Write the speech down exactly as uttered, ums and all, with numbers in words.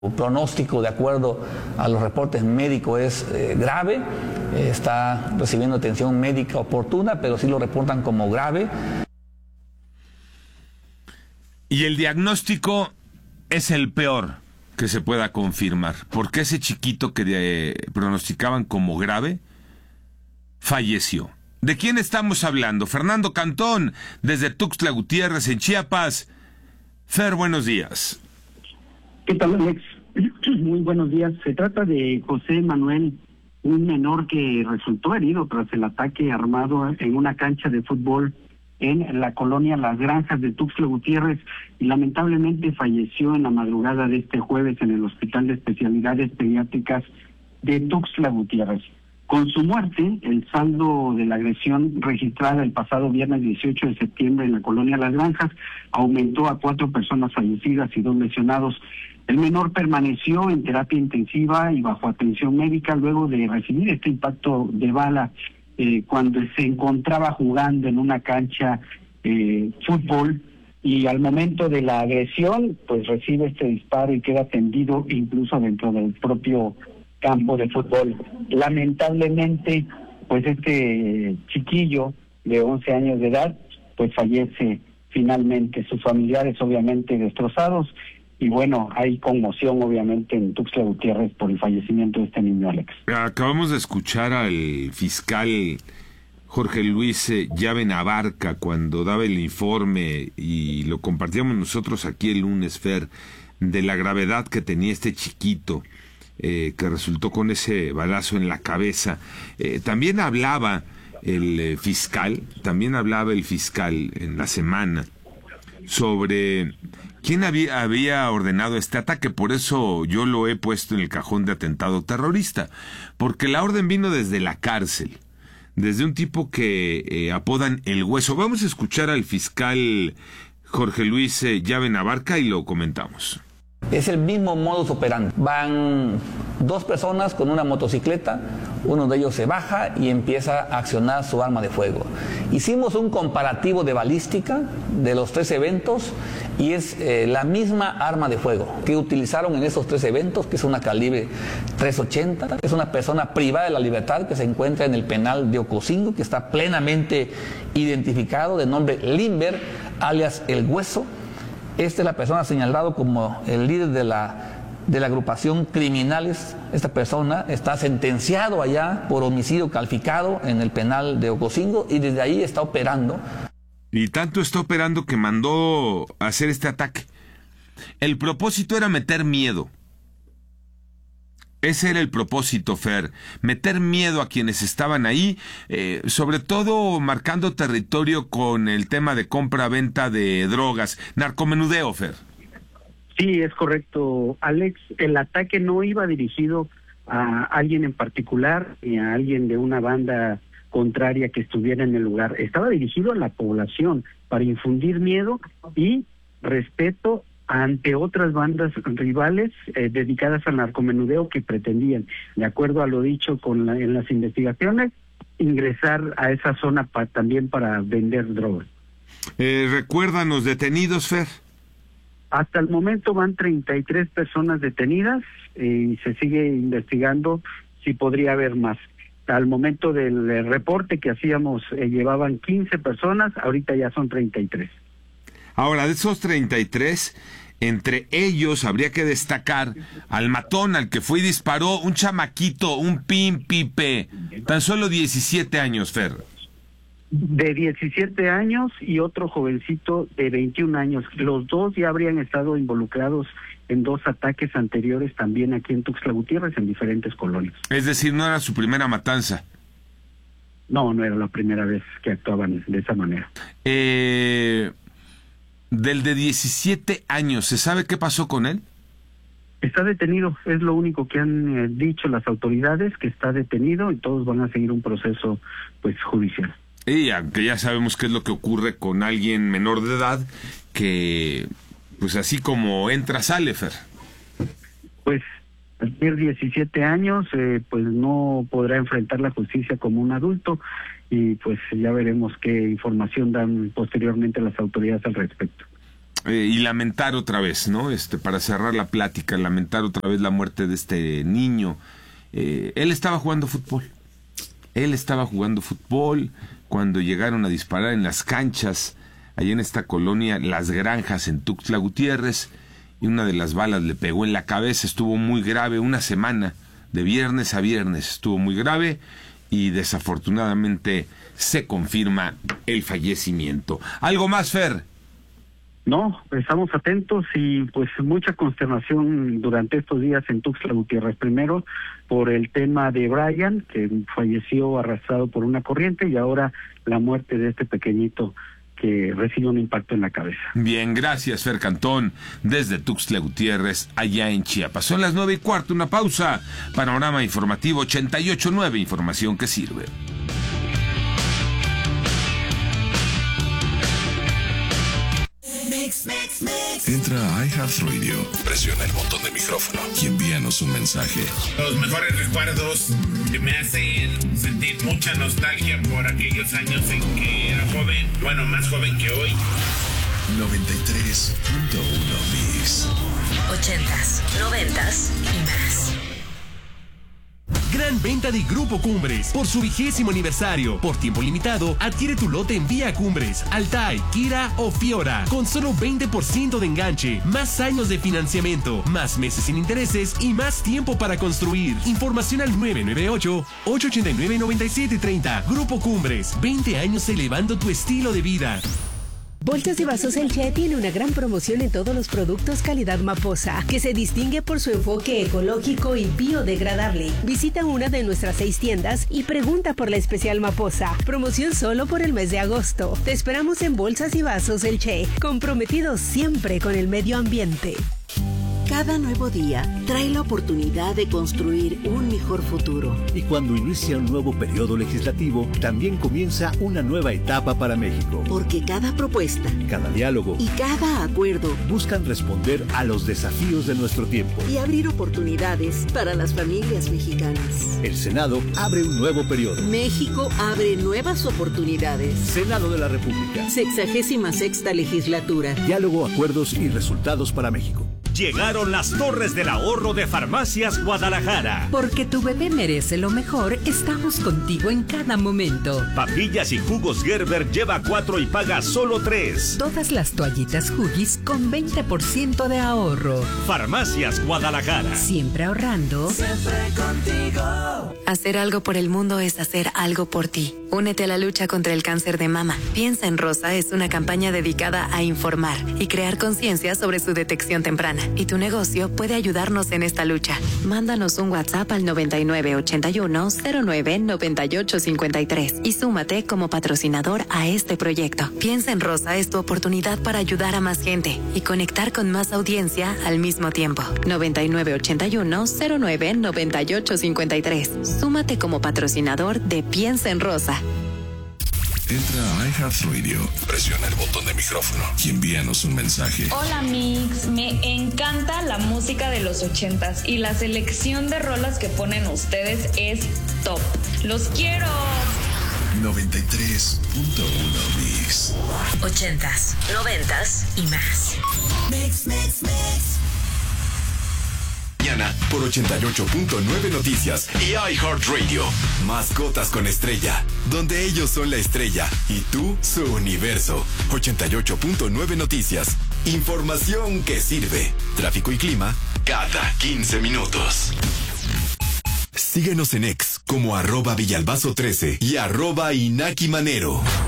El pronóstico, de acuerdo a los reportes médicos, es eh, grave, eh, está recibiendo atención médica oportuna, pero sí lo reportan como grave. Y el diagnóstico es el peor que se pueda confirmar, porque ese chiquito que eh, pronosticaban como grave falleció. ¿De quién estamos hablando? Fernando Cantón, desde Tuxtla Gutiérrez, en Chiapas. Fer, buenos días. ¿Qué tal, Alex? Muy buenos días. Se trata de José Manuel, un menor que resultó herido tras el ataque armado en una cancha de fútbol en la colonia Las Granjas de Tuxtla Gutiérrez y lamentablemente falleció en la madrugada de este jueves en el Hospital de Especialidades Pediátricas de Tuxtla Gutiérrez. Con su muerte, el saldo de la agresión registrada el pasado viernes dieciocho de septiembre en la colonia Las Granjas aumentó a cuatro personas fallecidas y dos lesionados. El menor permaneció en terapia intensiva y bajo atención médica luego de recibir este impacto de bala eh, cuando se encontraba jugando en una cancha eh, fútbol, y al momento de la agresión pues recibe este disparo y queda tendido incluso dentro del propio campo de fútbol. Lamentablemente, pues este chiquillo de once años de edad, pues fallece finalmente. Sus familiares obviamente destrozados, y bueno, hay conmoción obviamente en Tuxtla Gutiérrez por el fallecimiento de este niño, Alex. Acabamos de escuchar al fiscal Jorge Luis Llave Navarca cuando daba el informe, y lo compartíamos nosotros aquí el lunes, Fer, de la gravedad que tenía este chiquito Eh, que resultó con ese balazo en la cabeza. Eh, también hablaba el eh, fiscal, también hablaba el fiscal en la semana sobre quién había, había ordenado este ataque. Por eso yo lo he puesto en el cajón de atentado terrorista, porque la orden vino desde la cárcel, desde un tipo que eh, apodan El Hueso. Vamos a escuchar al fiscal Jorge Luis eh, Llave Navarca y lo comentamos. Es el mismo modus operandi. Van dos personas con una motocicleta, uno de ellos se baja y empieza a accionar su arma de fuego. Hicimos un comparativo de balística de los tres eventos y es eh, la misma arma de fuego que utilizaron en esos tres eventos, que es una calibre tres ochenta. Es una persona privada de la libertad que se encuentra en el penal de Ocosingo, que está plenamente identificado, de nombre Limber, alias El Hueso. Esta es la persona señalada como el líder de la, de la agrupación criminales. Esta persona está sentenciado allá por homicidio calificado en el penal de Ocosingo y desde ahí está operando. Y tanto está operando que mandó a hacer este ataque. El propósito era meter miedo. Ese era el propósito, Fer, meter miedo a quienes estaban ahí, eh, sobre todo marcando territorio con el tema de compra-venta de drogas, narcomenudeo, Fer. Sí, es correcto, Alex. El ataque no iba dirigido a alguien en particular ni a alguien de una banda contraria que estuviera en el lugar. Estaba dirigido a la población para infundir miedo y respeto ante otras bandas rivales eh, dedicadas al narcomenudeo que pretendían, de acuerdo a lo dicho con la, en las investigaciones, ingresar a esa zona pa, también para vender drogas. Eh, recuérdanos, detenidos, Fer. Hasta el momento van treinta y tres personas detenidas eh, y se sigue investigando si podría haber más. Al momento del eh, reporte que hacíamos eh, llevaban quince personas, ahorita ya son treinta y tres. Ahora, de esos treinta y tres, entre ellos habría que destacar al matón, al que fue y disparó, un chamaquito, un pimpipe, tan solo diecisiete años, Fer. De diecisiete años y otro jovencito de veintiún años. Los dos ya habrían estado involucrados en dos ataques anteriores también aquí en Tuxtla Gutiérrez, en diferentes colonias. Es decir, no era su primera matanza. No, no era la primera vez que actuaban de esa manera. Eh... Del de diecisiete años, ¿se sabe qué pasó con él? Está detenido, es lo único que han eh, dicho las autoridades, que está detenido y todos van a seguir un proceso pues judicial. Y aunque ya sabemos qué es lo que ocurre con alguien menor de edad, que pues así como entra, sale, Fer. Pues al tener diecisiete años, eh, pues no podrá enfrentar la justicia como un adulto, y pues ya veremos qué información dan posteriormente las autoridades al respecto. eh, y lamentar otra vez, ¿no? Este, para cerrar la plática, lamentar otra vez la muerte de este niño. Eh, él estaba jugando fútbol. Él estaba jugando fútbol cuando llegaron a disparar en las canchas, allá en esta colonia Las Granjas, en Tuxtla Gutiérrez, y una de las balas le pegó en la cabeza. Estuvo muy grave, una semana, de viernes a viernes, estuvo muy grave, y desafortunadamente se confirma el fallecimiento. ¿Algo más, Fer? No, estamos atentos y pues mucha consternación durante estos días en Tuxtla Gutiérrez. Primero por el tema de Brian, que falleció arrastrado por una corriente, y ahora la muerte de este pequeñito que recibe un impacto en la cabeza. Bien, gracias, Fer Cantón, desde Tuxtla Gutiérrez, allá en Chiapas. Son las nueve y cuarto, una pausa. Panorama Informativo ochenta y ocho nueve, información que sirve. Entra a iHeartRadio, presiona el botón de micrófono y envíanos un mensaje. Los mejores recuerdos que me hacen sentir mucha nostalgia por aquellos años en que era joven, bueno, más joven que hoy. noventa y tres punto uno Mix. Ochentas, noventas y más. Gran venta de Grupo Cumbres. Por su vigésimo aniversario, por tiempo limitado, adquiere tu lote en Vía Cumbres, Altai, Kira o Fiora, con solo veinte por ciento de enganche, más años de financiamiento, más meses sin intereses y más tiempo para construir. Información al nueve nueve ocho, ocho ocho nueve, nueve siete tres cero. Grupo Cumbres, veinte años elevando tu estilo de vida. Bolsas y Vasos El Che tiene una gran promoción en todos los productos calidad Maposa, que se distingue por su enfoque ecológico y biodegradable. Visita una de nuestras seis tiendas y pregunta por la especial Maposa. Promoción solo por el mes de agosto. Te esperamos en Bolsas y Vasos El Che, comprometidos siempre con el medio ambiente. Cada nuevo día trae la oportunidad de construir un mejor futuro. Y cuando inicia un nuevo periodo legislativo, también comienza una nueva etapa para México. Porque cada propuesta, cada diálogo y cada acuerdo buscan responder a los desafíos de nuestro tiempo y abrir oportunidades para las familias mexicanas. El Senado abre un nuevo periodo. México abre nuevas oportunidades. Senado de la República. Sexagésima sexta legislatura. Diálogo, acuerdos y resultados para México. Llegaron las torres del ahorro de Farmacias Guadalajara. Porque tu bebé merece lo mejor, estamos contigo en cada momento. Papillas y jugos Gerber lleva cuatro y paga solo tres. Todas las toallitas Huggies con veinte por ciento de ahorro. Farmacias Guadalajara. Siempre ahorrando. Siempre contigo. Hacer algo por el mundo es hacer algo por ti. Únete a la lucha contra el cáncer de mama. Piensa en Rosa es una campaña dedicada a informar y crear conciencia sobre su detección temprana. Y tu negocio puede ayudarnos en esta lucha. Mándanos un WhatsApp al noventa y nueve ochenta y uno cero nueve noventa y ocho cincuenta y tres y súmate como patrocinador a este proyecto. Piensa en Rosa es tu oportunidad para ayudar a más gente y conectar con más audiencia al mismo tiempo. noventa y nueve ochenta y uno cero nueve noventa y ocho cincuenta y tres. Súmate como patrocinador de Piensa en Rosa. Entra a iHeartRadio, presiona el botón de micrófono y envíanos un mensaje. Hola Mix, me encanta la música de los ochentas y la selección de rolas que ponen ustedes es top. ¡Los quiero! noventa y tres punto uno Mix. Ochentas, noventas y más. Mix, mix, mix. Mañana por ochenta y ocho punto nueve Noticias y iHeartRadio. Mascotas con Estrella, donde ellos son la estrella y tú su universo. ochenta y ocho punto nueve Noticias. Información que sirve. Tráfico y clima cada quince minutos. Síguenos en X como arroba Villalbazo trece y arroba Inaki Manero.